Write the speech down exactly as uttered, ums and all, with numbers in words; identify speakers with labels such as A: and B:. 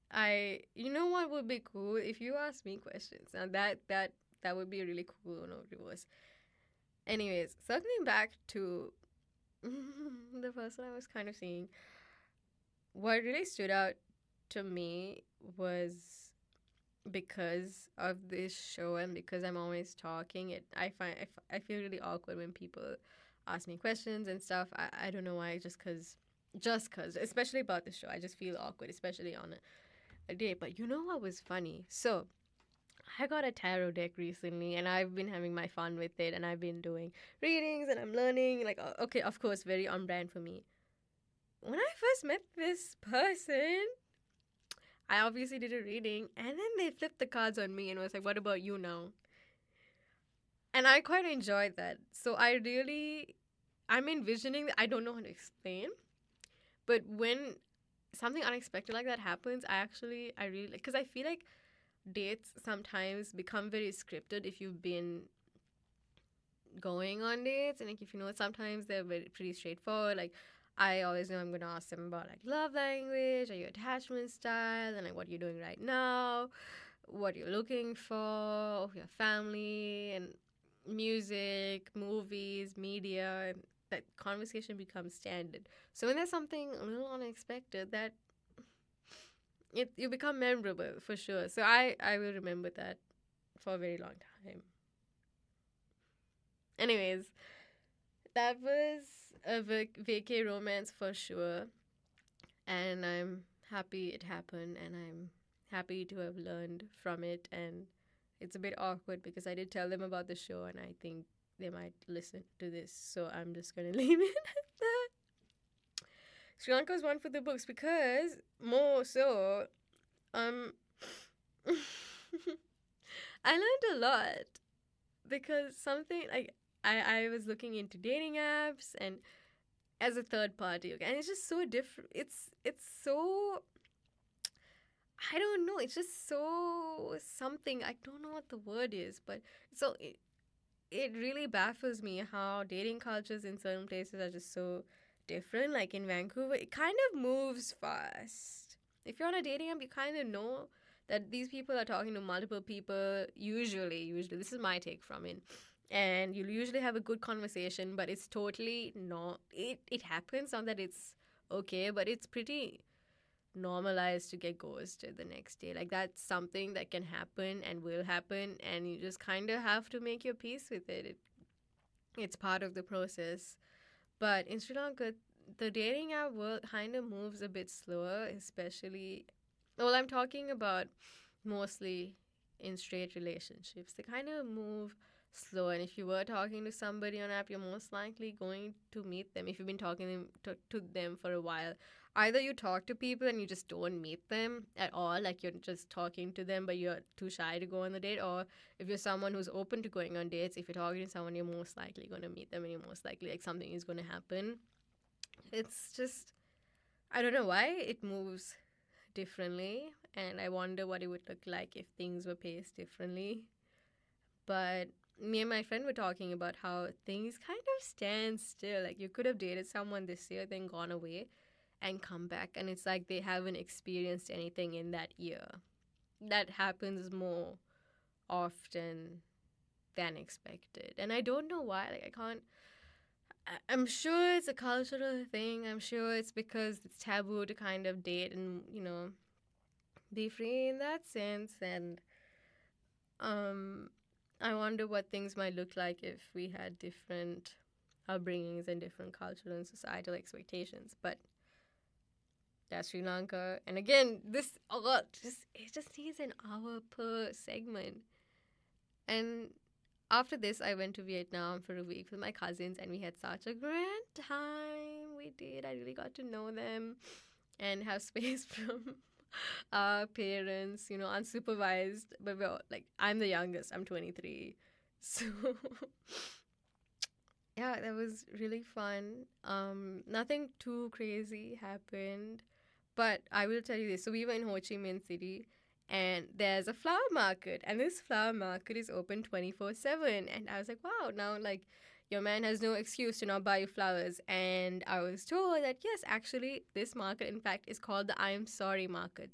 A: I, you know what would be cool if you ask me questions. Now that that that would be really cool. No reverse. Anyways, circling back to the person I was kind of seeing, what really stood out to me was because of this show and because I'm always talking. It I find I, f- I feel really awkward when people ask me questions and stuff. I, I don't know why. Just cause, just cause, especially about the show, I just feel awkward, especially on a, a date. But you know what was funny? So I got a tarot deck recently, and I've been having my fun with it, and I've been doing readings, and I'm learning. Like, o- okay, of course, very on brand for me. When I first met this person, I obviously did a reading, and then they flipped the cards on me and was like, "What about you now?" And I quite enjoyed that. So I really, I'm envisioning. I don't know how to explain, but when something unexpected like that happens, I actually, I really like, because I feel like dates sometimes become very scripted if you've been going on dates, and like if you know, sometimes they're very pretty straightforward. Like I always know I'm gonna ask them about like love language or your attachment style and like what you're doing right now, what you're looking for, your family and music, movies, media. That conversation becomes standard. So when there's something a little unexpected, that it you become memorable for sure. So I I will remember that for a very long time. Anyways, that was a vac- vacay romance for sure, and I'm happy it happened, and I'm happy to have learned from it. And it's a bit awkward because I did tell them about the show, and I think they might listen to this, so I'm just gonna leave it at that. Sri Lanka's one for the books because more so, um, I learned a lot because something like I I was looking into dating apps and as a third party, okay, and it's just so different. It's it's so, I don't know. It's just so something. I don't know what the word is, but so it, it really baffles me how dating cultures in certain places are just so different. Like in Vancouver, it kind of moves fast. If you're on a dating app, you kind of know that these people are talking to multiple people. Usually, usually, this is my take from it. And you'll usually have a good conversation, but it's totally not. It it happens, not that it's okay, but it's pretty normalized to get ghosted the next day. Like that's something that can happen and will happen, and you just kind of have to make your peace with it. it. It's part of the process. But in Sri Lanka, the dating app world kind of moves a bit slower, especially. Well, I'm talking about mostly in straight relationships. They kind of move slow, and if you were talking to somebody on app, you're most likely going to meet them if you've been talking them to, to them for a while. Either you talk to people and you just don't meet them at all, like you're just talking to them but you're too shy to go on the date, or if you're someone who's open to going on dates, if you're talking to someone, you're most likely going to meet them and you're most likely like something is going to happen. It's just, I don't know why it moves differently, and I wonder what it would look like if things were paced differently. But me and my friend were talking about how things kind of stand still. Like you could have dated someone this year, then gone away and come back, and it's like they haven't experienced anything in that year. That happens more often than expected. And I don't know why. Like I can't, I- I'm sure it's a cultural thing. I'm sure it's because it's taboo to kind of date and, you know, be free in that sense. And um, I wonder what things might look like if we had different upbringings and different cultural and societal expectations. But that's Sri Lanka. And again, this a lot just it just needs an hour per segment. And after this, I went to Vietnam for a week with my cousins, and we had such a grand time. We did. I really got to know them and have space from our parents, you know, unsupervised. But we're all, like, I'm the youngest. I'm twenty-three, so yeah, that was really fun. Um, nothing too crazy happened, but I will tell you this. So we were in Ho Chi Minh City, and there's a flower market, and this flower market is open twenty-four seven. And I was like, wow, now like your man has no excuse to not buy you flowers. And I was told that yes, actually, this market, in fact, is called the I'm Sorry Market.